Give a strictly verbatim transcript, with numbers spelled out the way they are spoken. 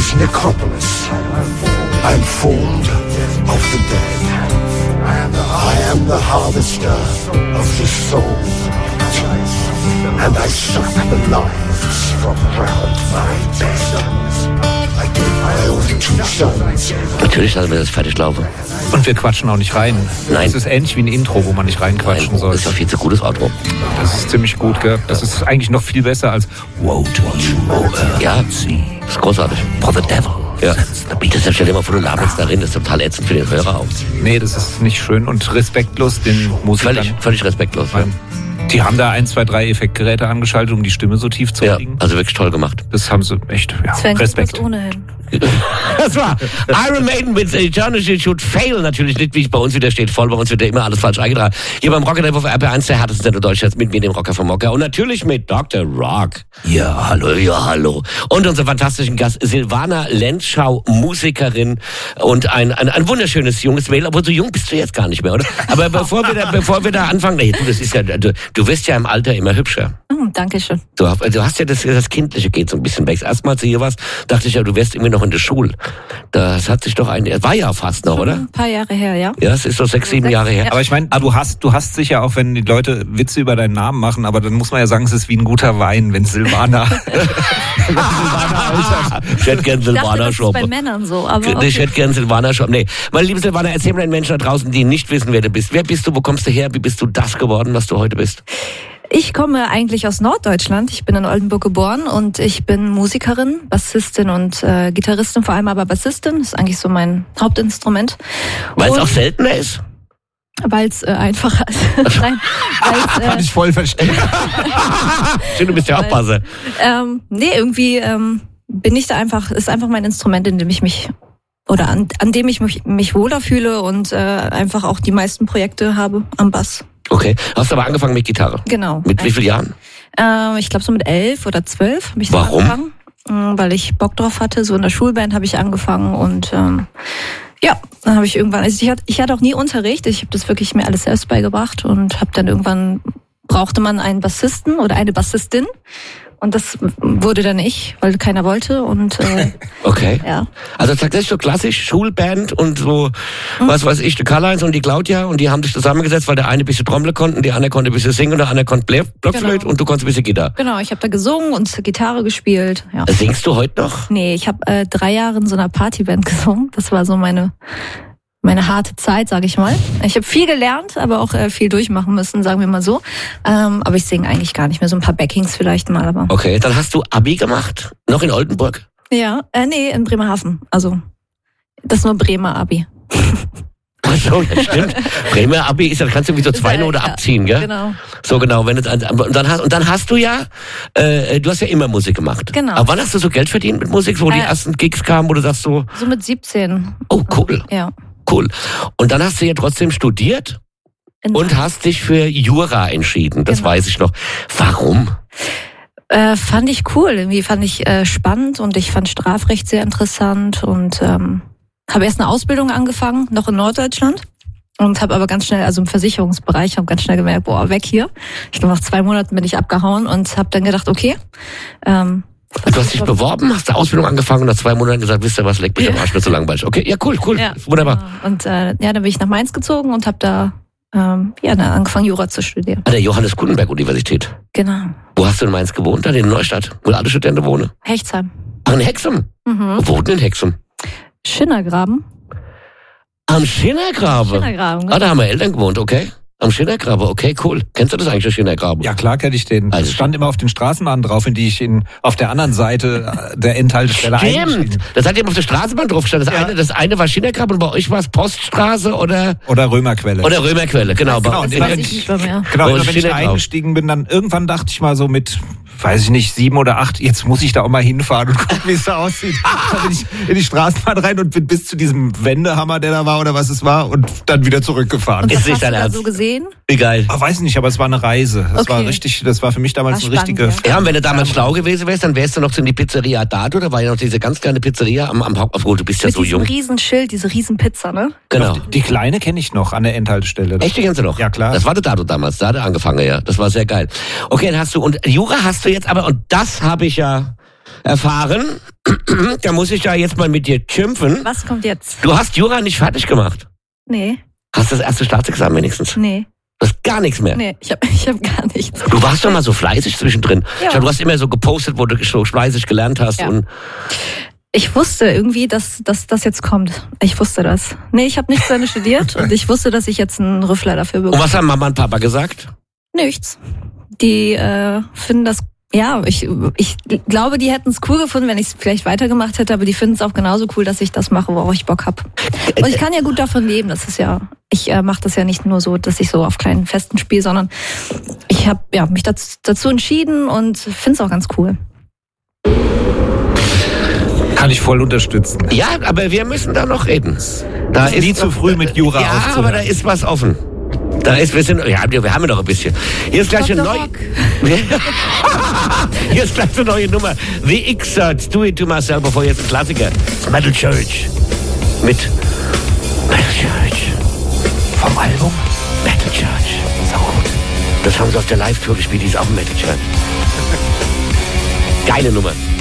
this necropolis. I'm formed of the dead. I am the harvester of the soul. And I suck the lives from round my bed. I gave my only two sons. Natürlich lassen wir das fertig laufen. Und wir quatschen auch nicht rein. Nein. Das ist ähnlich wie ein Intro, wo man nicht reinquatschen Nein, soll. Das ist ein viel zu gutes Outro. Das ist ziemlich gut, gell? Das ist eigentlich noch viel besser als Woe to you, O Earth. Ja, das ist großartig. For the devil. Ja. Das stell dir mal vor, du laberst darin, das ist total ätzend für den Hörer aus. Nee, das ist nicht schön und respektlos den Musikern. Völlig, völlig respektlos. Ja. Die haben da ein, zwei, drei Effektgeräte angeschaltet, um die Stimme so tief zu ja, kriegen. also wirklich toll gemacht. Das haben sie echt, ja, Respekt. Ohnehin. Das war Iron Maiden mit Eternity Should Fail. Natürlich nicht, wie es bei uns wieder steht, voll. Bei uns wird ja immer alles falsch eingetragen. Hier beim Rocker auf R P eins, der härteste Sender Deutschlands, mit mir, dem Rocker vom Mocker. Und natürlich mit Doktor Rock. Ja, hallo, ja, hallo. Und unser fantastischen Gast, Silvana Lenzschau, Musikerin und ein, ein, ein wunderschönes junges Mädel. Aber so jung bist du jetzt gar nicht mehr, oder? Aber bevor wir da, bevor wir da anfangen, nee, du, das ist ja, du, du wirst ja im Alter immer hübscher. Oh, danke schön. Du, du hast ja das, das Kindliche geht so ein bisschen weg. Erstmal, als du hier warst, dachte ich ja, du wärst irgendwie noch in der Schule. Das hat sich doch ein, war ja fast noch, oder? Ein paar Jahre her, ja. Ja, es ist so sechs, sieben sechs, Jahre her. ja. Aber ich meine, du hast, du hast sicher auch, wenn die Leute Witze über deinen Namen machen, aber dann muss man ja sagen, es ist wie ein guter Wein, wenn Silvana. wenn Silvana ich hätte gern Silvana Shop. Shop. Bei Männern so, aber okay. Ich hätte gern Silvana Shop. Nee, meine liebe Silvana, erzähl mir den Menschen da draußen, die nicht wissen, wer du bist. Wer bist du, wo kommst du her, wie bist du das geworden, was du heute bist? Ich komme eigentlich aus Norddeutschland. Ich bin in Oldenburg geboren und ich bin Musikerin, Bassistin und äh, Gitarristin, vor allem aber Bassistin. Das ist eigentlich so mein Hauptinstrument. Weil es auch seltener ist? Weil es äh, einfacher ist. Nein, weil's, äh, Kann ich voll verstehen. Schön, du bist ja auch Basser. Ähm, nee, irgendwie ähm, bin ich da einfach, ist einfach mein Instrument, in dem ich mich, oder an, an dem ich mich, mich wohler fühle und äh, einfach auch die meisten Projekte habe am Bass. Okay, hast du aber angefangen mit Gitarre? Genau. Mit wie vielen Jahren? Äh, ich glaube so mit elf oder zwölf habe ich so Warum? angefangen. Warum? Weil ich Bock drauf hatte. So in der Schulband habe ich angefangen und ähm, ja, dann habe ich irgendwann, also ich hatte, ich hatte auch nie Unterricht. Ich habe das wirklich mir alles selbst beigebracht und habe dann irgendwann, brauchte man einen Bassisten oder eine Bassistin. Und das wurde dann ich, weil keiner wollte und äh, okay. Ja. Also tatsächlich so klassisch Schulband und so, mhm. was weiß ich, die Karl-Heinz und die Claudia und die haben sich zusammengesetzt, weil der eine ein bisschen Trommel konnte, die andere konnte ein bisschen singen und der andere konnte Blockflöte genau. Und du konntest ein bisschen Gitarre. Genau, ich habe da gesungen und Gitarre gespielt. Ja. Singst du heute noch? Nee, ich habe äh, drei Jahre in so einer Partyband gesungen. Das war so meine meine harte Zeit, sage ich mal. Ich habe viel gelernt, aber auch äh, viel durchmachen müssen, sagen wir mal so. Ähm, aber ich singe eigentlich gar nicht mehr. So ein paar Backings vielleicht mal. Aber okay, dann hast du Abi gemacht? Noch in Oldenburg? Ja, äh, nee, in Bremerhaven. Also das ist nur Bremer Abi. Ach so, das stimmt. Bremer Abi ist, da kannst du wie so zwei Note ja, abziehen, gell? Genau. So genau, wenn es und dann hast und dann hast du ja, äh, du hast ja immer Musik gemacht. Genau. Aber wann hast du so Geld verdient mit Musik, wo äh, die ersten Gigs kamen, wo du sagst so? So mit siebzehn. Oh, cool. Ja. Cool. Und dann hast du ja trotzdem studiert in und hast dich für Jura entschieden. Das genau. weiß ich noch. Warum? Äh, fand ich cool. Irgendwie fand ich äh, spannend und ich fand Strafrecht sehr interessant und ähm, habe erst eine Ausbildung angefangen, noch in Norddeutschland. Und habe aber ganz schnell, also im Versicherungsbereich, habe ganz schnell gemerkt, boah, weg hier. Ich glaube, nach zwei Monaten bin ich abgehauen und habe dann gedacht, okay, ähm, du hast dich beworben, hast eine Ausbildung angefangen und nach zwei Monaten gesagt, wisst ihr was, leck mich am Arsch, mir so langweilig. Okay, ja, cool, cool, ja, wunderbar. Und äh, ja, dann bin ich nach Mainz gezogen und habe da ähm, ja, dann angefangen, Jura zu studieren. An der Johannes Gutenberg Universität. Genau. Wo hast du in Mainz gewohnt? Dann in Neustadt, wo alle Studenten wohnen? Hechtsheim. Ach, in Hexum? Mhm. Wo wohnt denn in Hexum? Schinnergraben. Am Schinnergraben? Schinnergraben, genau. Ah, da haben wir Eltern gewohnt, okay. Am Schinnergraben, okay, cool. Kennst du das eigentlich, der Schinnergraben? Ja, klar kenne ich den. Also das stand immer auf den Straßenbahnen drauf, in die ich in, auf der anderen Seite der Endhaltestelle eingestiegen. Stimmt, das hat eben auf der Straßenbahn drauf gestanden. Das, ja. eine, das eine war Schinnergraben und bei euch war es Poststraße oder... Oder Römerquelle. Oder Römerquelle, genau. Genau, das und weiß immer, ich nicht mehr. Genau, immer, wenn ich da eingestiegen bin, dann irgendwann dachte ich mal so mit... weiß ich nicht, sieben oder acht, jetzt muss ich da auch mal hinfahren und gucken, wie es da aussieht. Da bin ich in die Straßenbahn rein und bin bis zu diesem Wendehammer, der da war oder was es war, und dann wieder zurückgefahren. Und was ist hast du da so gesehen? Wie geil. Ah, weiß nicht, aber es war eine Reise. Das okay. war richtig, das war für mich damals war eine spannend, richtige... Ja. ja, und wenn du damals schlau gewesen wärst, dann wärst du noch zu in die Pizzeria Dato, da war ja noch diese ganz kleine Pizzeria am, am Haupt, obwohl du bist ja Mit so jung. Mit diesem Riesenschild, diese Riesenpizza, ne? Genau. Die, die kleine kenne ich noch an der Endhaltestelle. Echt, die kennst du noch? Ja, klar. Das war der Dato damals, da hat er angefangen, ja. Das war sehr geil. Okay, dann hast du, und Jura hast du jetzt aber, und das habe ich ja erfahren. Da muss ich ja jetzt mal mit dir schimpfen. Was kommt jetzt? Du hast Jura nicht fertig gemacht. Nee, Hast das erste Staatsexamen wenigstens? nee, Du hast gar nichts mehr. nee, ich habe ich hab gar nichts. Du warst doch mal so fleißig zwischendrin. Ja. Schau, du hast immer so gepostet, wo du so fleißig gelernt hast. Ja. Und Ich wusste irgendwie, dass, dass das jetzt kommt. Ich wusste das. Nee, ich habe nicht zu Ende studiert und ich wusste, dass ich jetzt einen Rüffler dafür und bekomme. was haben Mama und Papa gesagt? Nichts. Die äh, finden das, ja, ich, ich glaube, die hätten es cool gefunden, wenn ich es vielleicht weitergemacht hätte, aber die finden es auch genauso cool, dass ich das mache, worauf ich Bock habe. Und ich kann ja gut davon leben. Das ist ja, ich äh, mache das ja nicht nur so, dass ich so auf kleinen Festen spiele, sondern ich habe ja, mich dazu, dazu entschieden und finde es auch ganz cool. Kann ich voll unterstützen. Ja, aber wir müssen da noch reden. Da Ist nie zu früh mit Jura Ja, aufzuhören. aber da ist was offen. Da ist, wir sind, ja, wir haben ja noch ein bisschen. Hier ist gleich eine Doktor neue. Rock. Hier ist gleich eine neue Nummer. The X-Search, Do It To Myself, bevor jetzt ein Klassiker. Metal Church. Mit Metal Church. Vom Album? Metal Church. So gut. Das haben sie auf der Live-Tour gespielt, die ist auch Metal Church. Geile Nummer.